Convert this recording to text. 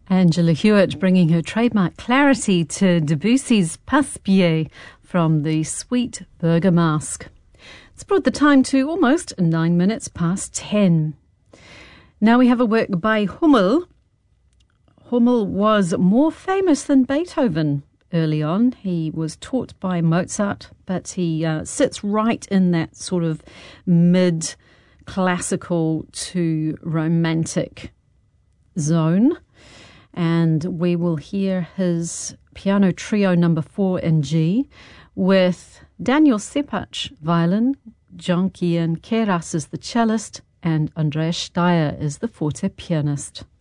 Angela Hewitt bringing her trademark clarity to Debussy's Passe-Pied from the Sweet Burger Masque. It's brought the time to almost 9 minutes past 10. Now we have a work by Hummel. Hummel was more famous than Beethoven early on. He was taught by Mozart, but he sits right in that sort of mid-classical to romantic zone. And we will hear his piano trio number 4 in G with Daniel Sepach violin, John Kian Keras is the cellist, and Andreas Steyer is the forte pianist.